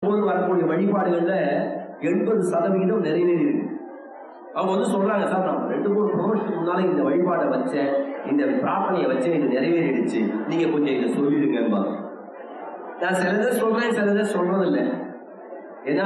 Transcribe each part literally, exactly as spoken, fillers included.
இப்போது வரக்கூடிய வழிபாடுகள்ல எண்பது சதவீதம் நிறைவேறி இருக்கு. அவங்க வந்து சொல்றாங்க, சார் நான் ரெண்டு மூணு ப்ரொமோஷனுக்கு முன்னால இந்த வழிபாடை வச்சேன், இந்த பிரார்த்தனையை வச்சேன், இது நிறைவேறிடுச்சு, நீங்க கொஞ்சம் இதை சொல்லிடுங்கன்பா. நான் சிலதை சொல்றேன், சிலதை சொல்றது இல்லை. ஏன்னா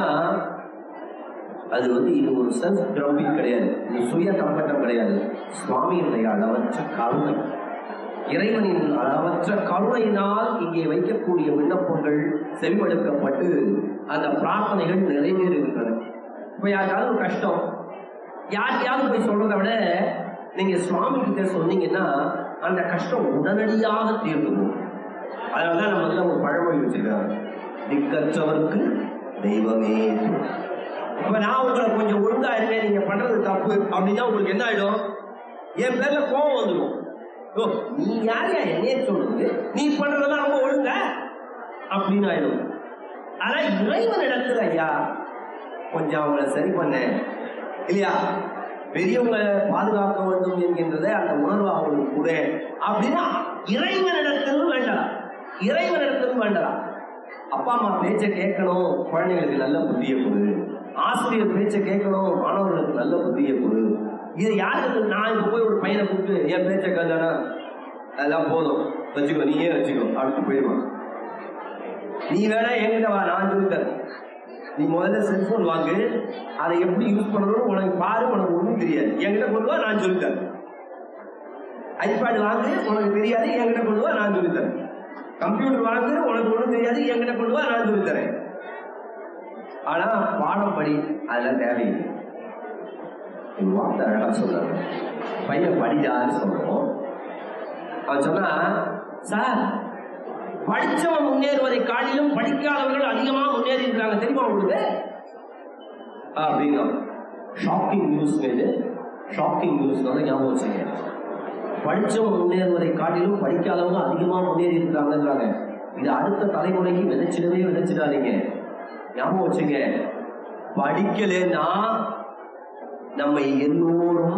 அது வந்து இது ஒரு செல்ஃப் கிரவுண்டிங் கிடையாது, இது சுய தம்பட்டம் கிடையாது. சுவாமியினுடைய அளவற்ற கருணை, இறைவனின் அளவற்ற கருணையினால் இங்கே வைக்கக்கூடிய விண்ணப்பங்கள் செவிமடுக்கப்பட்டு அந்த பிரார்த்தனைகள் நிறைவேறுகின்றன. இப்ப யாருக்காவது ஒரு கஷ்டம் யாருக்கையாவது போய் சொல்றதை விட நீங்க சுவாமி கிட்ட சொன்னீங்கன்னா அந்த கஷ்டம் உடனடியாக தீர்ந்து போகும். அதனாலதான் நம்ம வந்து ஒரு பழமொழி வச்சிருக்காங்க, திக்கற்றவருக்கு தெய்வமே. இப்ப நான் உங்களை கொஞ்சம் ஒழுங்கா இருக்கேன், நீங்க பண்றது தப்பு அப்படின்னா உங்களுக்கு என்ன ஆயிடும்? என் பேர்ல கோபம் வந்துடும். ஓ நீ யாரையா என்னைய சொல்றது, நீ பண்றதெல்லாம் ரொம்ப ஒழுங்க அப்படின்னு ஆயிடும். ஆனா இறைவன் இடத்துல ஐயா கொஞ்சம் அவங்களை சரி பண்ண இல்லையா, பெரியவங்களை பாதுகாக்க வேண்டும் என்கின்றத அந்த உணர்வு அவங்களுக்கு கூட அப்படின்னா இறைவனிடத்திலும் வேண்டலாம், இறைவனிடத்திலும் வேண்டலாம். அப்பா அம்மா பேச்சை கேட்கணும், குழந்தைங்களுக்கு நல்ல புத்திய கொடு. ஆசிரியர் பேச்சை கேட்கணும், மாணவர்களுக்கு நல்ல புத்திய கொடு. இது யாருக்கு? நான் இப்ப போய் ஒரு பையனை கூப்பிட்டு என் பேச்சை கேட்டானா அதெல்லாம் போதும் வச்சுக்கோ, நீயே வச்சுக்கோ அப்படின்னு போயிடுவான். நீ வேணா என்கிட்ட வா, நான் சொல்லித்தரேன். நீ முதல்ல செல்போன் வாங்கு, அதை எப்படி யூஸ் பண்ணணும் உனக்கு பாரு, உனக்கு ஒன்றும் தெரியாது, என்கிட்ட கொண்டு வா, நான் சொல்லித்தரேன். ஐபேட் வாங்கு, உனக்கு தெரியாது, என்கிட்ட கொண்டு வா, நான் சொல்லித்தரேன். கம்ப்யூட்டர் வாங்கு, உனக்கு ஒன்றும் தெரியாது, என்கிட்ட கொண்டு வா, நான் சொல்லித்தரேன். ஆனா பாடம் படி, அதெல்லாம் தேவையில்லை. வார்த்தை அழகா சொல்றாங்க, பையன் படிடான்னு சொல்றோம். அவன் சொன்னா, சார் படிச்சவன் முன்னேறுவதை காட்டிலும் படிக்காதவர்கள் அதிகமா முன்னேறி இருக்காங்க தெரியுமா உங்களுக்கு அப்படின்னா. ஷாக்கிங் நியூஸ் மேலே ஷாக்கிங் நியூஸ் ஞாபகம் வச்சுங்க. படிச்சவன் முன்னேறுவதை காட்டிலும் படிக்காதவங்க அதிகமா முன்னேறி இருக்காங்கன்றாங்க. இது அடுத்த தலைமுறைக்கு விதைச்சிடவே விதைச்சிடாதீங்க, ஞாபகம் வச்சுங்க. படிக்கலன்னா நம்மை எல்லோரும்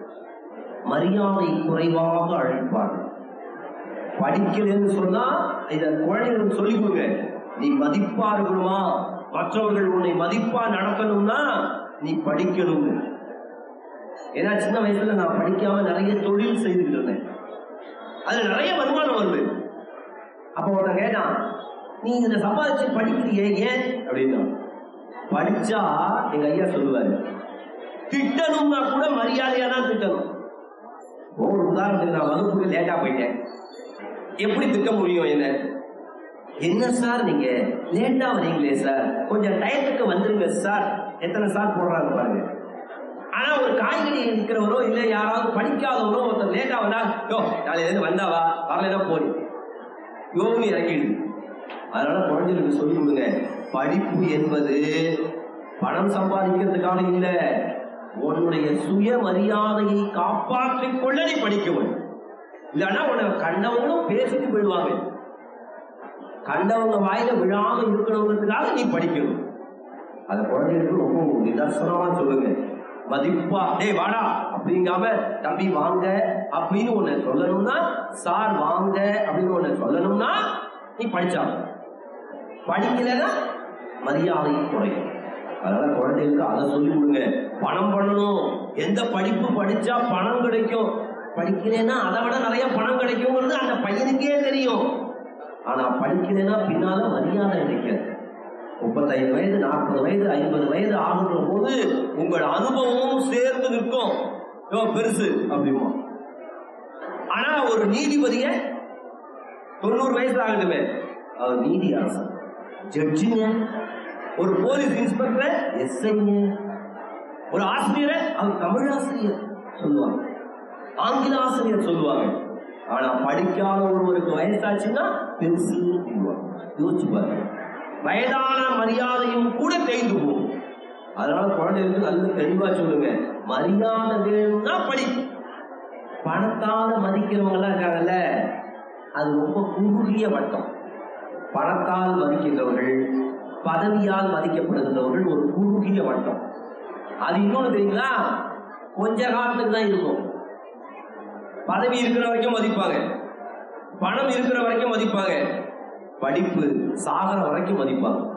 மரியாதை குறைவாக அழைப்பார்கள். படிக்கலன்னு சொன்னா இத குழந்தைகளுக்கு சொல்லிக் கொடுங்க. நீ மதிப்பா இருக்கணுமா, மற்றவர்கள் உன்னை மதிப்பா நடக்கணும்னா நீ படிக்கணும். ஏன்னா சின்ன வயசுல நான் படிக்காம நிறைய தொழில் செய்துட்டு இருந்தேன், அதுல நிறைய வருமானம் வருது. அப்ப உன்னை கேட்டான், நீ இதை சம்பாதிச்சு படிக்கிறியே ஏன் அப்படின்னா, படிச்சா எங்க ஐயா சொல்லுவாரு, திட்டணும்னா கூட மரியாதையா தான் திட்டணும். ஒரு உதாரணத்துக்கு நான் வகுப்புக்கு லேட்டா போயிட்டேன், எப்படி திட்ட முடியும்? என்ன என்ன சார் நீங்க லேட்டா வரீங்களே சார், கொஞ்சம் டயத்துக்கு வந்துருங்க சார். எத்தனை சார் போடுறாங்க பாருங்க. ஆனா ஒரு காய்கறி இருக்கிறவரோ இல்ல யாராவது படிக்காதவரோ ஒருத்தர் லேட்டா வந்தா, யோ நாளையில இருந்து வந்தாவா, வரலன்னா போய் யோனி இறங்கிடுது. அதனால குழந்தைகளுக்கு சொல்லிக் கொடுங்க, படிப்பு என்பது பணம் சம்பாதிக்கிறதுக்காக இல்ல, உன்னுடைய சுய மரியாதையை காப்பாற்றிக் கொள்ள நீ படிக்க வேண்டும். இல்லைன்னா உன்னை கண்டவங்களும் பேசிட்டு போயிடுவாங்க. கண்டவங்க வாயில விழாம இருக்கணுங்கிறதுக்காக நீ படிக்கணும். அந்த குழந்தைகளுக்கு ரொம்ப நிதர்சனமா சொல்லுங்க, மதிப்பா டேய் வாடா அப்படிங்காம தம்பி வாங்க அப்படின்னு ஒண்ணு சொல்லணும்னா, சார் வாங்க அப்படின்னு ஒண்ணு சொல்லணும்னா நீ படிச்சா. படிக்கலன்னா மரியாதை குறையும். அதனால குழந்தைகளுக்கு அதை சொல்லி கொடுங்க. பணம் பண்ணணும், எந்த படிப்பு படிச்சா பணம் கிடைக்கும், படிக்கலன்னா அதை விட நிறைய பணம் கிடைக்கும்ங்கிறது அந்த பையனுக்கே தெரியும். ஆனா படிக்கலன்னா பின்னால மரியாதை கிடைக்காது. முப்பத்தைந்து வயது நாற்பது வயது ஐம்பது வயது ஆகுற போது உங்கள் அனுபவமும் சேர்ந்து நிற்கும், பெருசு அப்படிமா. ஆனா ஒரு நீதிபதிய தொண்ணூறு வயசு ஆகட்டுமே, அவர் நீதி அரசர், ஜட்ஜிங்க, ஒரு போலீஸ் இன்ஸ்பெக்டர் எஸ்ஐங்க, ஒரு ஆசிரியரை அவர் தமிழ் ஆசிரியர் சொல்லுவாங்க, ஆங்கில ஆசிரியர் சொல்லுவாங்க. ஆனா படிக்காத ஒருவருக்கு வயசாச்சுன்னா பெருசு யோசிச்சு பாருங்க, வயதான மரியாதையும் கூட தேய்ந்து போகும். அதனால குழந்தைகளுக்கு நல்ல தெளிவா சொல்லுங்க, மரியாதை வேணும்னா படி. பணத்தால மதிக்கிறவங்க எல்லாம் இருக்காங்கல்ல, அது ரொம்ப குறுகிய வட்டம். பணத்தால் மதிக்கின்றவர்கள், பதவியால் மதிக்கப்படுகின்றவர்கள் ஒரு குறுகிய வட்டம். அது இன்னொன்னு தெரியுங்களா, கொஞ்ச காலத்துக்கு தான் இருக்கும். பதவி இருக்கிற வரைக்கும் மதிப்பாங்க, பணம் இருக்கிற வரைக்கும் மதிப்பாங்க, படிப்பு சாகர வரைக்கும் மதிப்பாங்க.